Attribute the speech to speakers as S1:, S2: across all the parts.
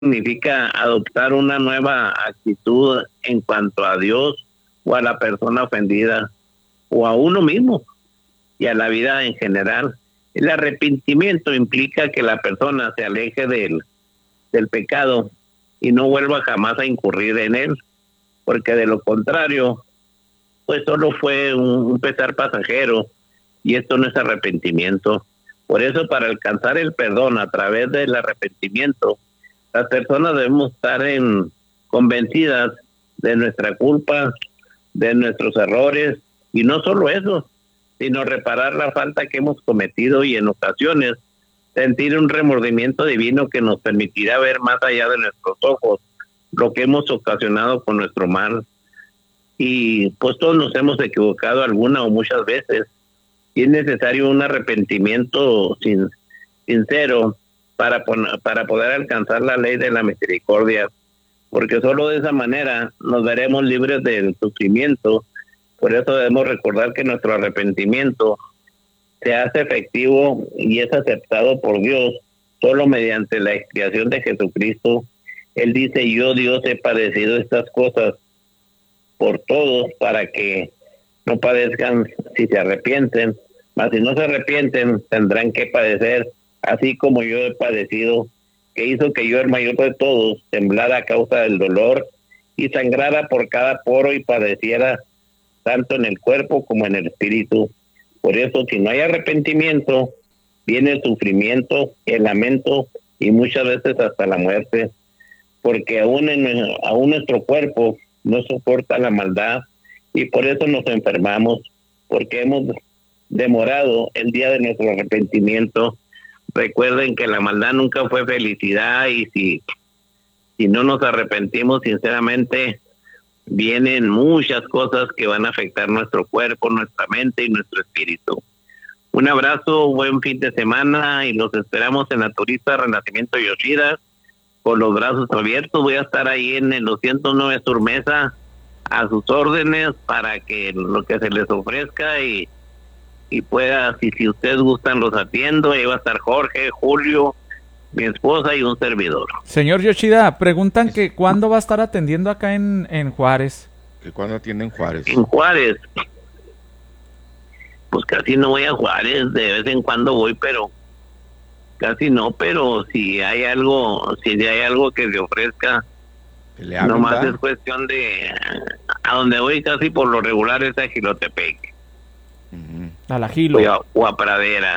S1: significa adoptar una nueva actitud en cuanto a Dios o a la persona ofendida o a uno mismo y a la vida en general. El arrepentimiento implica que la persona se aleje del pecado y no vuelva jamás a incurrir en él, porque de lo contrario, pues solo fue un pesar pasajero y esto no es arrepentimiento. Por eso, para alcanzar el perdón a través del arrepentimiento, las personas debemos estar convencidas de nuestra culpa, de nuestros errores, y no solo eso, sino reparar la falta que hemos cometido y en ocasiones sentir un remordimiento divino que nos permitirá ver más allá de nuestros ojos lo que hemos ocasionado con nuestro mal. Y pues todos nos hemos equivocado alguna o muchas veces, y es necesario un arrepentimiento sincero para poder alcanzar la ley de la misericordia, porque solo de esa manera nos veremos libres del sufrimiento. Por eso debemos recordar que nuestro arrepentimiento se hace efectivo y es aceptado por Dios solo mediante la expiación de Jesucristo. Él dice: yo, Dios, he padecido estas cosas por todos para que no padezcan si se arrepienten, mas si no se arrepienten tendrán que padecer, así como yo he padecido, que hizo que yo, el mayor de todos, temblara a causa del dolor y sangrara por cada poro y padeciera tanto en el cuerpo como en el espíritu. Por eso, si no hay arrepentimiento, viene el sufrimiento, el lamento y muchas veces hasta la muerte, porque aún nuestro cuerpo no soporta la maldad y por eso nos enfermamos, porque hemos demorado el día de nuestro arrepentimiento. Recuerden que la maldad nunca fue felicidad, y si no nos arrepentimos sinceramente, vienen muchas cosas que van a afectar nuestro cuerpo, nuestra mente y nuestro espíritu. Un abrazo, buen fin de semana y los esperamos en la Turista Renacimiento Yoshida con los brazos abiertos. Voy a estar ahí en el 209 Sur Mesa a sus órdenes para que lo que se les ofrezca y pueda, si ustedes gustan, los atiendo. Ahí va a estar Jorge, Julio, mi esposa y un servidor.
S2: Señor Yoshida, preguntan que cuándo va a estar atendiendo acá en Juárez.
S3: ¿Que cuándo atiende en Juárez?
S1: En Juárez, pues casi no voy a Juárez, de vez en cuando voy, pero casi no. Pero si hay algo que se ofrezca,
S3: que le hablen,
S1: nomás
S3: ¿verdad?
S1: es cuestión de, a donde voy casi por lo regular es a Jilotepec.
S2: A la Gilo.
S1: O a Pradera.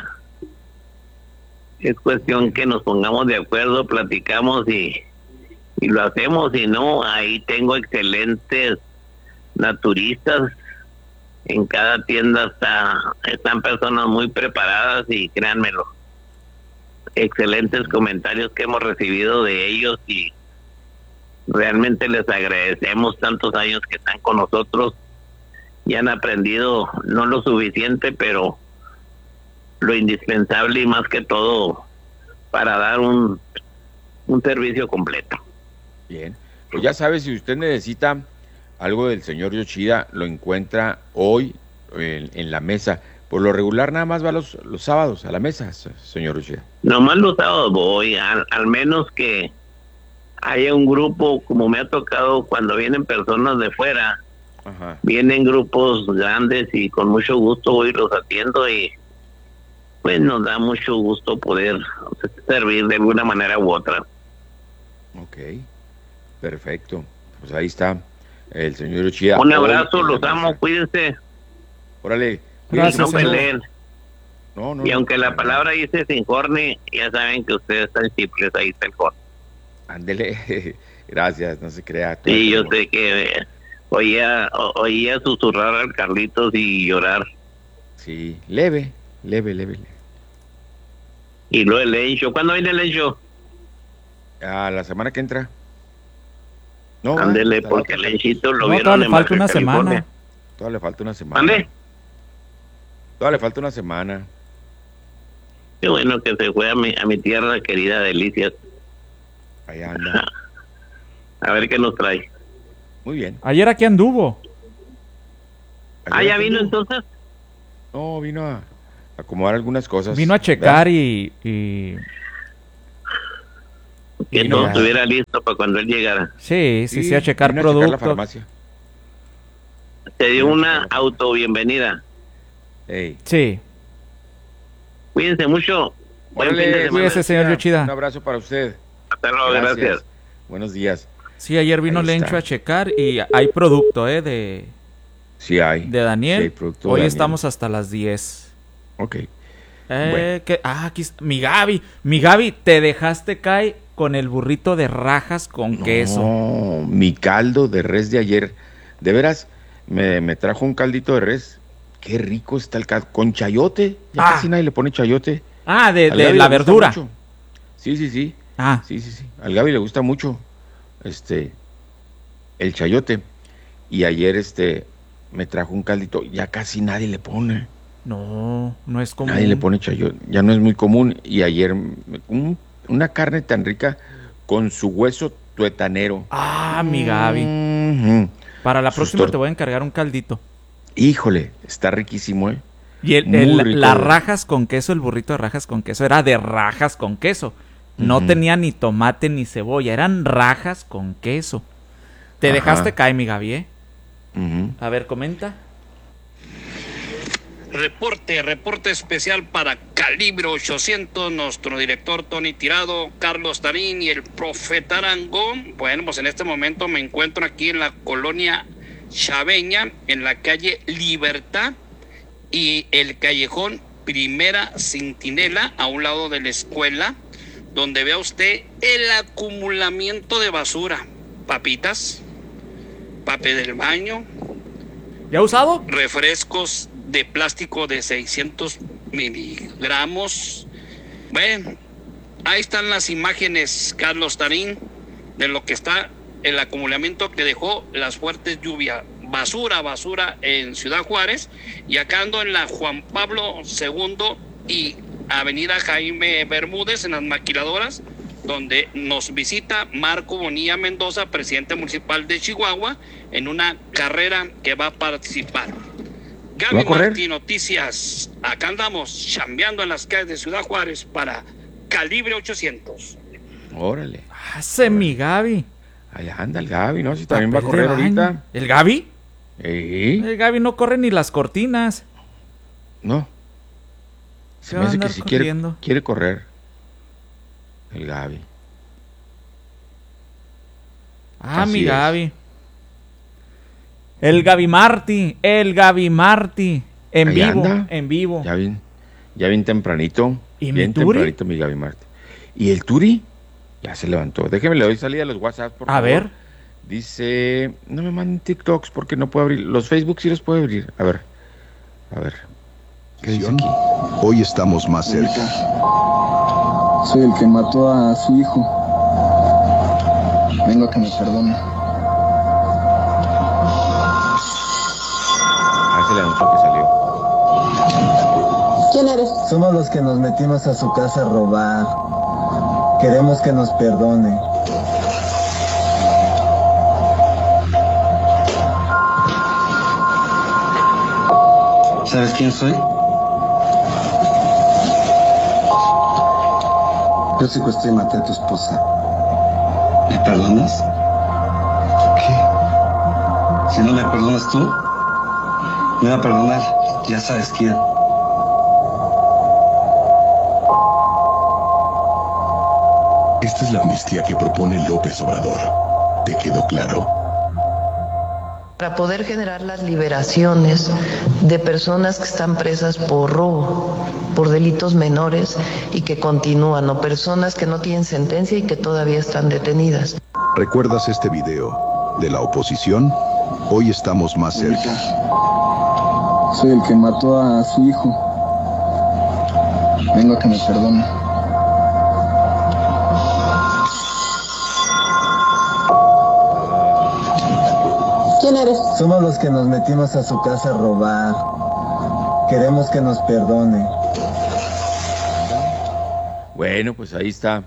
S1: Es cuestión que nos pongamos de acuerdo, platicamos y lo hacemos. Y no, ahí tengo excelentes naturistas. En cada tienda están personas muy preparadas y créanmelo, excelentes comentarios que hemos recibido de ellos y realmente les agradecemos tantos años que están con nosotros y han aprendido no lo suficiente, pero lo indispensable y más que todo para dar un servicio completo.
S3: Bien, pues ya sabe, si usted necesita algo del señor Yoshida, lo encuentra hoy en la mesa. Por lo regular nada más va los sábados a la mesa, señor Yoshida.
S1: Nomás los sábados voy, al menos que haya un grupo, como me ha tocado cuando vienen personas de fuera. Ajá. Vienen grupos grandes y con mucho gusto voy y los atiendo y pues nos da mucho gusto poder servir de alguna manera u otra.
S3: Ok, perfecto. Pues ahí está el señor Yoshida.
S1: Un abrazo, los amo, cuídense.
S3: Órale.
S2: Gracias,
S1: no peleen.
S3: No,
S1: y aunque la palabra dice sin corne, ya saben que ustedes están simples, ahí está el corne.
S3: Ándele, gracias, no se crea.
S1: Sí, yo sé que oía susurrar al Carlitos y llorar.
S3: Sí, leve.
S1: Y luego el Lencho, ¿cuándo viene el Lencho?
S3: La semana que entra. No,
S1: ándele, porque el Lenchito lo vieron
S2: todavía
S1: en
S2: le falta una
S1: California.
S2: semana.
S3: Todavía le falta una semana.
S1: ¿Ande?
S3: Todavía le falta una semana.
S1: Qué bueno que se fue a mi tierra querida, Delicias.
S3: Allá anda.
S1: A ver qué nos trae.
S3: Muy bien.
S2: Ayer aquí anduvo.
S1: ¿Ya vino entonces?
S3: No, vino a acomodar algunas cosas.
S2: Vino a checar y
S1: Que
S3: Vino
S1: todo
S3: a-
S1: estuviera listo para cuando él llegara.
S2: Sí, a checar
S3: vino a checar la
S2: productos.
S3: farmacia.
S1: Te dio
S3: Vino a
S1: una
S3: checar la-
S1: auto bienvenida.
S3: Ey.
S2: Sí.
S1: Cuídense mucho. Buen fin de
S3: Órale,
S1: semana.
S2: Cuídese, señor Yoshida.
S3: Un abrazo para usted.
S1: Hasta luego, gracias.
S3: Buenos días.
S2: Sí, ayer vino
S3: Ahí
S2: Lencho
S3: está.
S2: a checar y hay producto, de
S3: Sí hay.
S2: Daniel.
S3: Sí hay producto de
S2: Hoy
S3: Daniel.
S2: estamos hasta las 10.
S3: Ok.
S2: Aquí está. Mi Gaby, te dejaste caer con el burrito de rajas con queso.
S3: No, mi caldo de res de ayer. De veras, me trajo un caldito de res. Qué rico está el caldo. Con chayote. Ya casi nadie le pone chayote.
S2: De
S3: Al Gaby
S2: la
S3: le gusta
S2: verdura.
S3: mucho. Sí, sí, sí.
S2: Ah,
S3: Sí, sí, sí. Al Gaby le gusta mucho el chayote. Y ayer me trajo un caldito. Ya casi nadie le pone.
S2: no es común.
S3: Nadie le pone chayote. Ya no es muy común. Y ayer una carne tan rica con su hueso tuetanero.
S2: Mi Gaby.
S3: Mhm.
S2: Para la
S3: Sus
S2: próxima te voy a encargar un caldito.
S3: Híjole, está riquísimo, ¿eh?
S2: Y
S3: Muy rico.
S2: las rajas con queso, el burrito de rajas con queso, era de rajas con queso. No
S3: Ujú.
S2: tenía ni tomate ni cebolla, eran rajas con queso. Te
S3: Ajá.
S2: dejaste caer, mi Gaby, ¿eh?
S3: Ujú.
S2: A ver, comenta.
S4: Reporte especial para Calibre 800, nuestro director Tony Tirado, Carlos Tarín y el Profeta Arangón. Bueno, pues en este momento me encuentro aquí en la colonia Chaveña, en la calle Libertad y el callejón Primera Centinela, a un lado de la escuela, donde vea usted el acumulamiento de basura, papitas, papel del baño,
S2: ¿Ya usado?
S4: refrescos de plástico de 600 miligramos. Bueno, ahí están las imágenes, Carlos Tarín, de lo que está el acumulamiento que dejó las fuertes lluvias. Basura en Ciudad Juárez. Y acá ando en la Juan Pablo II y Avenida Jaime Bermúdez, en las maquiladoras, donde nos visita Marco Bonilla Mendoza, presidente municipal de Chihuahua, en una carrera que va a participar.
S3: ¿Va
S4: Gaby
S3: a correr?
S4: Martí, Noticias. Acá andamos chambeando en las calles de Ciudad Juárez para Calibre 800.
S3: Órale.
S2: Hace mi Gaby.
S3: Allá anda el Gaby, ¿no? Si también va a
S2: Papel de
S3: correr
S2: baño.
S3: ahorita.
S2: ¿El Gaby?
S3: ¿Eh?
S2: El Gaby no corre ni las cortinas.
S3: No.
S2: Se
S3: Se
S2: va
S3: me
S2: a
S3: hace que
S2: andar
S3: sí
S2: corriendo.
S3: quiere correr. El Gaby. Así
S2: Mi
S3: es.
S2: Gaby. El Gaby Martí. En
S3: Ahí
S2: vivo.
S3: anda.
S2: En vivo.
S3: Ya bien tempranito.
S2: ¿Y mi
S3: bien
S2: Turi?
S3: tempranito mi Gaby Martí. ¿Y el Turi? Ya se levantó. Déjeme, le doy salida a los WhatsApp, por
S2: A
S3: favor.
S2: ver.
S3: Dice, no me manden TikToks porque no puedo abrir. Los Facebook sí los puedo abrir. A ver. ¿Qué dice aquí?
S5: Hoy estamos más cerca.
S6: Soy el que mató a su hijo. Vengo a que me perdone.
S3: Ah, se le anunció que salió.
S7: ¿Quién eres?
S6: Somos los que nos metimos a su casa a robar. Queremos que nos perdone. ¿Sabes quién soy? Yo secuestré y maté a tu esposa. ¿Me perdonas? ¿Qué? Si no me perdonas tú, me va a perdonar. Ya sabes quién.
S5: Esta es la amnistía que propone López Obrador. ¿Te quedó claro?
S8: Para poder generar las liberaciones de personas que están presas por robo, por delitos menores y que continúan, o personas que no tienen sentencia y que todavía están detenidas.
S5: ¿Recuerdas este video de la oposición? Hoy estamos más cerca.
S6: Soy el que mató a su hijo. Vengo a que me perdone.
S7: ¿Quién eres?
S6: Somos los que nos metimos a su casa a robar. Queremos que nos perdone.
S3: Bueno, pues ahí está.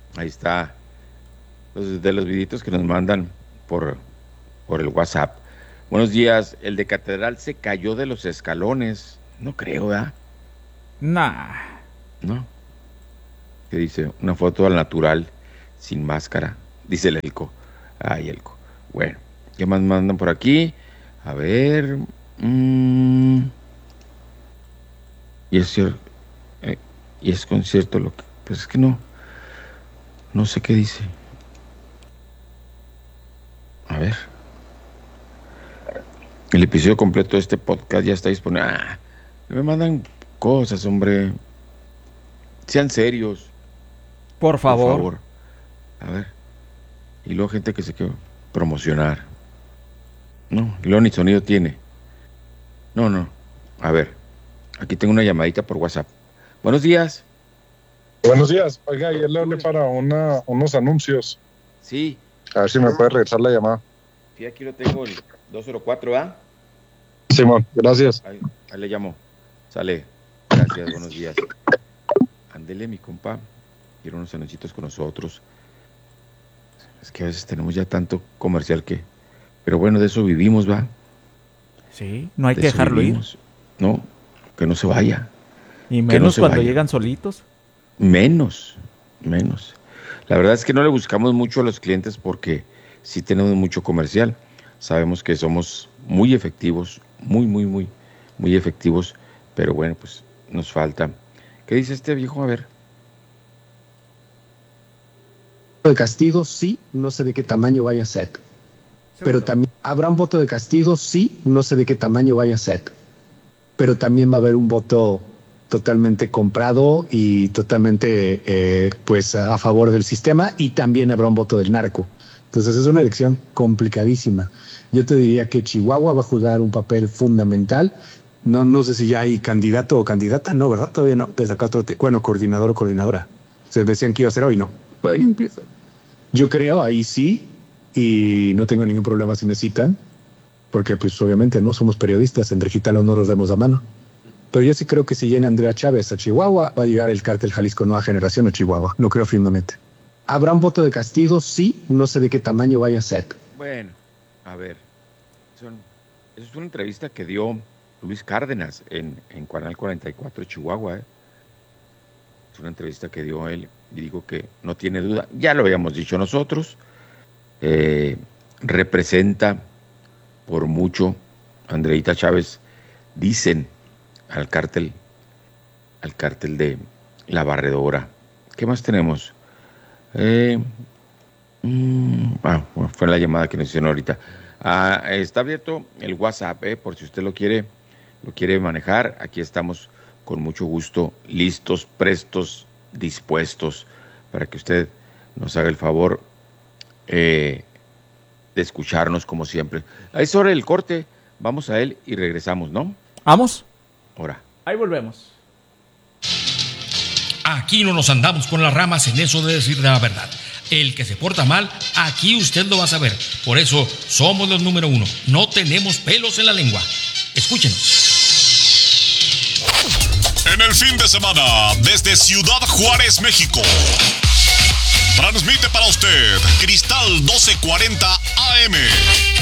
S3: De los videitos que nos mandan por el WhatsApp. Buenos días. El de Catedral se cayó de los escalones. No creo, ¿verdad?
S2: Nah.
S3: ¿No? Que dice, una foto al natural. sin máscara, dice el Elco. Ay, Elco. Bueno, ¿qué más mandan por aquí? A ver. Y es cierto. Y es concierto lo que. Pues es que no. No sé qué dice. A ver. El episodio completo de este podcast ya está disponible. Me mandan cosas, hombre. Sean serios.
S2: Por favor.
S3: A ver. Y luego gente que se quiere promocionar. No, y luego ni sonido tiene. No. A ver. Aquí tengo una llamadita por WhatsApp. Buenos días.
S9: Buenos días. Oiga, ayer le hablé para unos anuncios.
S3: Sí.
S9: A ver si me puede regresar la llamada.
S3: Sí, aquí lo tengo, el 204, ¿ah?
S9: Simón, gracias.
S3: Ahí le llamo. Sale. Gracias, buenos días. Ándele, mi compa. Quiero unos anuncios con nosotros. Es que a veces tenemos ya tanto comercial que... Pero bueno, de eso vivimos, ¿va?
S2: Sí, no hay que dejarlo ir.
S3: No, que no se vaya.
S2: Y menos cuando llegan solitos.
S3: Menos. La verdad es que no le buscamos mucho a los clientes porque sí tenemos mucho comercial. Sabemos que somos muy efectivos, muy efectivos, pero bueno, pues nos falta. ¿Qué dice este viejo? A ver.
S10: De castigo, sí, no sé de qué tamaño vaya a ser. Pero también habrá un voto de castigo, sí, no sé de qué tamaño vaya a ser. Pero también va a haber un voto totalmente comprado y totalmente pues a favor del sistema, y también habrá un voto del narco. Entonces es una elección complicadísima. Yo te diría que Chihuahua va a jugar un papel fundamental. No sé si ya hay candidato o candidata, no, ¿verdad? Todavía no. Desde acá, coordinador o coordinadora. Se decían que iba a ser hoy, ¿no? Pues ahí empieza. Yo creo, ahí sí, y no tengo ningún problema si necesitan, porque pues obviamente no somos periodistas, en Digital no nos demos la mano. Pero yo sí creo que si llena Andrea Chávez a Chihuahua, va a llegar el cártel Jalisco Nueva Generación a Chihuahua. Lo creo firmemente. ¿Habrá un voto de castigo? Sí, no sé de qué tamaño vaya a ser.
S3: Bueno, a ver. Esa es una entrevista que dio Luis Cárdenas en Canal 44 de Chihuahua. Es una entrevista que dio él y digo que no tiene duda. Ya lo habíamos dicho nosotros. Representa por mucho Andreita Chávez, dicen, al cártel de La Barredora. ¿Qué más tenemos? Bueno, fue la llamada que nos hicieron ahorita. Está abierto el WhatsApp, por si usted lo quiere manejar. Aquí estamos con mucho gusto, listos, prestos, dispuestos, para que usted nos haga el favor de escucharnos como siempre. Es hora del corte, vamos a él y regresamos, ¿no?
S2: ¿Vamos?
S3: Ahora.
S2: Ahí volvemos.
S11: Aquí no nos andamos con las ramas en eso de decir la verdad. El que se porta mal, aquí usted lo va a saber. Por eso somos los número 1. No tenemos pelos en la lengua. Escúchenos.
S12: En el fin de semana, desde Ciudad Juárez, México, transmite para usted Cristal 1240 AM.